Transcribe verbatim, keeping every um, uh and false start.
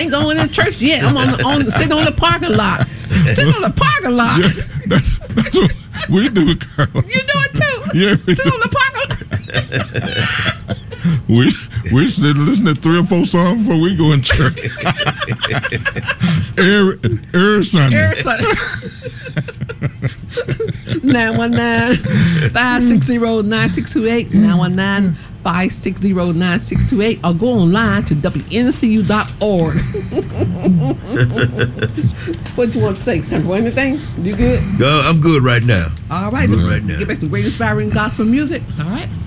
ain't going to church yet. I'm on, on sitting on the parking lot. Sitting on the parking lot. Yeah, that's, that's what we do, Carl. You do it too. Yeah, we sitting do. on the parking lot. We we sit and listen to three or four songs before we go in church. every, every Sunday. Every Sunday. nine one nine, five six zero, nine six two eight, nine one nine, five six zero, nine six two eight, or go online to W N C U dot org. What you want to say? Country, anything? You good? No, I'm good right now. All right. Good right now. Get back to great inspiring gospel music. All right.